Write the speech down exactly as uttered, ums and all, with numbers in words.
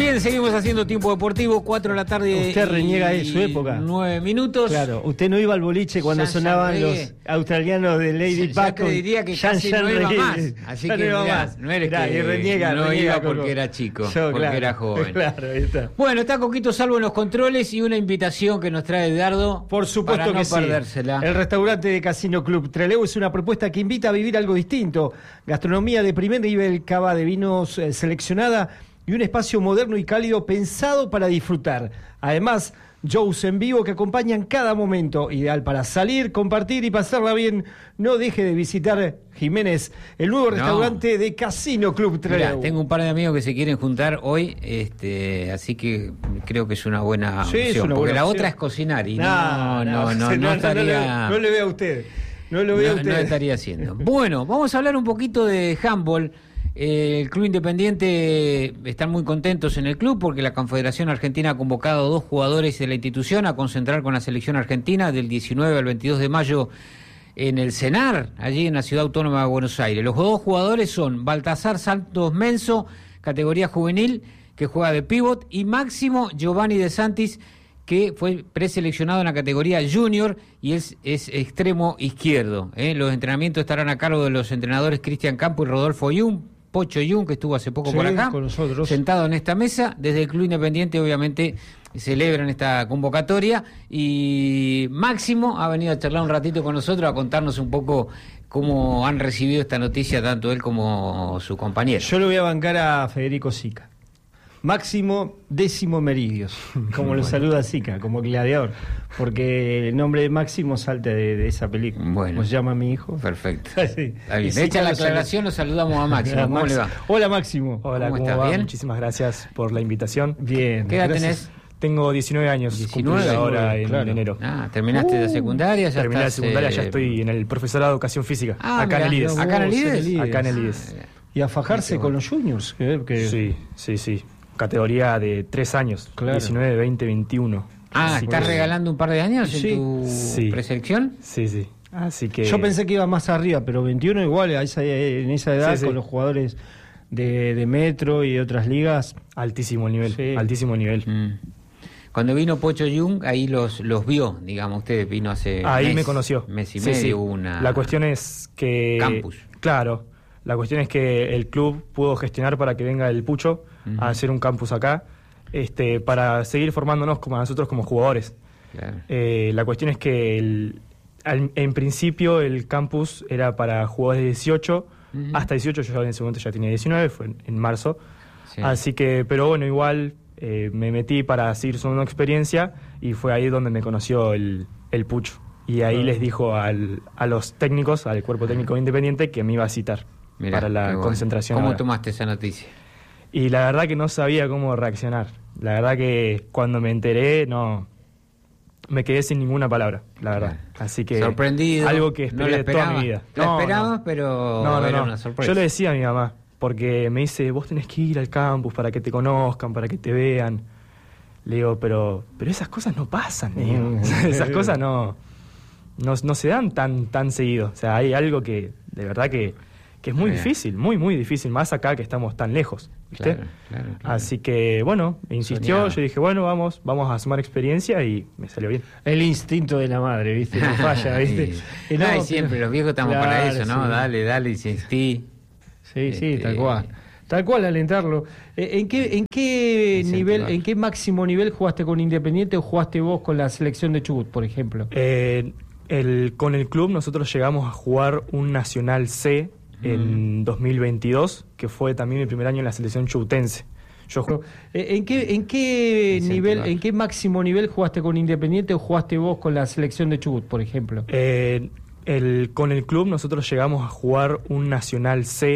Bien, seguimos haciendo tiempo deportivo, cuatro de la tarde. Usted reniega de su época. Nueve minutos. Claro, usted no iba al boliche cuando ya, sonaban ya los australianos de Lady ya, Pac. Ya te diría que Jean, casi Jean no iba Rey, más. Así ya que no, iba mirá, más. no eres Mirá, que y reniega, no reniega iba porque como... era chico, Yo, porque claro, era joven. Claro, ahí está. Bueno, está Coquito Salvo en los controles y una invitación que nos trae Edgardo. Por supuesto para que no sí. perdérsela. El restaurante de Casino Club Trelew es una propuesta que invita a vivir algo distinto. Gastronomía de primer nivel, cava de vinos eh, seleccionada y un espacio moderno y cálido pensado para disfrutar. Además, shows en vivo que acompañan cada momento, ideal para salir, compartir y pasarla bien. No deje de visitar Jiménez, el nuevo No. restaurante de Casino Club Trelew. Mirá, tengo un par de amigos que se quieren juntar hoy, este, así que creo que es una buena Sí, opción, es una porque buena la opción. otra es cocinar y No, no, no, no, no, no, no, estaría... no, le, no le veo a usted. No lo veo a No, usted. no estaría haciendo. Bueno, vamos a hablar un poquito de handball. Eh, el Club Independiente están muy contentos en el club porque la Confederación Argentina ha convocado a dos jugadores de la institución a concentrar con la selección argentina del diecinueve al veintidós de mayo en el CENAR, allí en la Ciudad Autónoma de Buenos Aires. Los dos jugadores son Baltasar Santos Menso, categoría juvenil, que juega de pívot, y Máximo Giovanni De Santis, que fue preseleccionado en la categoría junior y es, es extremo izquierdo. ¿eh? Los entrenamientos estarán a cargo de los entrenadores Cristian Campo y Rodolfo Jung, Pocho Jung, que estuvo hace poco Sí, por acá, con nosotros. sentado en esta mesa. Desde el Club Independiente, obviamente, celebran esta convocatoria y Máximo ha venido a charlar un ratito con nosotros, a contarnos un poco cómo han recibido esta noticia tanto él como su compañero. Yo lo voy a bancar a Federico Sica. Máximo Décimo Meridios, como lo Bueno. saluda Sica, como gladiador, porque el nombre de Máximo salta de, de esa película. Bueno. ¿Cómo se llama mi hijo? Perfecto. Sí. Está bien. Y Sica Hecha la lo saluda. aclaración, nos saludamos a Máximo. A ¿Cómo Max- le va? Hola Máximo. Hola, ¿Cómo ¿cómo, estás? va? ¿Bien? Muchísimas gracias por la invitación. Bien. ¿Qué edad gracias. tenés? Tengo diecinueve años, diecinueve, cumplí ahora en claro. enero. Ah, terminaste la secundaria, ya Terminé la estás, secundaria, eh, ya estoy en el profesorado de educación física, Ah, acá en el mirá, IDES. ¿acá en el Vos, IDES? en el Acá en el IDES. Y a fajarse Qué con bueno. los juniors. Que, que... Sí, sí, sí. Categoría de tres años, Claro. diecinueve, veinte, veintiuno. Ah, Así ¿estás que- regalando un par de años Sí. en tu Sí. preselección? Sí, sí. Así que... Yo pensé que iba más arriba, pero veintiuno igual a esa, en esa edad Sí, sí. con los jugadores de, de Metro y de otras ligas. Altísimo el nivel, Sí. altísimo el nivel. Mm. Cuando vino Pocho Jung, ahí los, los vio, digamos, usted vino hace Ahí mes, me conoció. mes y Sí, medio, sí. una... La cuestión es que... Campus. Claro. La cuestión es que el club pudo gestionar para que venga el Pucho Ujú. a hacer un campus acá, este, para seguir formándonos como a nosotros como jugadores. Claro. Eh, la cuestión es que el- al- en principio el campus era para jugadores de dieciocho, Ujú. hasta dieciocho, yo en ese momento ya tenía diecinueve, fue en, en marzo. Sí. Así que, pero bueno, igual eh, me metí para seguir sumando experiencia y fue ahí donde me conoció el, el Pucho. Y ahí Ah. les dijo al- a los técnicos, al cuerpo técnico independiente, que me iba a citar Mirá, para qué la bueno. concentración. ¿Cómo ahora. tomaste esa noticia? Y la verdad que no sabía cómo reaccionar. La verdad que cuando me enteré, no... Me quedé sin ninguna palabra, la verdad. Claro. Así que... Sorprendido. Algo que no esperé la toda esperaba. mi vida. La No, esperabas, no. pero No, no, era no. una sorpresa. Yo le decía a mi mamá, porque me dice, vos tenés que ir al campus para que te conozcan, para que te vean. Le digo, pero pero esas cosas no pasan, le digo. Mm. Esas cosas no, no, no se dan tan, tan seguido. O sea, hay algo que, de verdad que, que es muy Bien. difícil, muy, muy difícil, más acá que estamos tan lejos, ¿viste? Claro, claro, claro. Así que, bueno, me insistió, Soñaba. yo dije, bueno, vamos, vamos a sumar experiencia y me salió bien. El instinto de la madre, ¿viste? No falla, ¿viste? Y Y Ay, no, siempre, los viejos estamos claro, para eso, ¿no? sí. Dale, dale, insistí. Sí, sí, Este, tal cual. Tal cual, alentarlo. Eh, ¿En qué, en qué Incentivar. nivel, en qué máximo nivel jugaste con Independiente o jugaste vos con la selección de Chubut, por ejemplo? Eh, el, con el club nosotros llegamos a jugar un Nacional C en dos mil veintidós, que fue también mi primer año en la selección chubutense. Yo ju- Eh, ¿En qué, en qué Incentivar. nivel, en qué máximo nivel jugaste con Independiente o jugaste vos con la selección de Chubut, por ejemplo? eh, el, con el club nosotros llegamos a jugar un Nacional C